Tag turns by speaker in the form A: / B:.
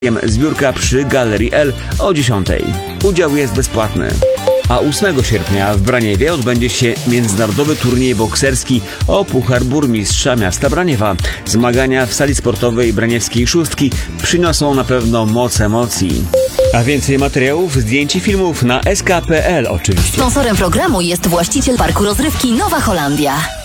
A: Zbiórka przy Galerii L o 10. Udział jest bezpłatny. A 8 sierpnia w Braniewie odbędzie się międzynarodowy turniej bokserski o Puchar Burmistrza Miasta Braniewa. Zmagania w sali sportowej Braniewskiej Szóstki przyniosą na pewno moc emocji. A więcej materiałów, zdjęć i filmów na sk.pl oczywiście.
B: Sponsorem programu jest właściciel parku rozrywki Nowa Holandia.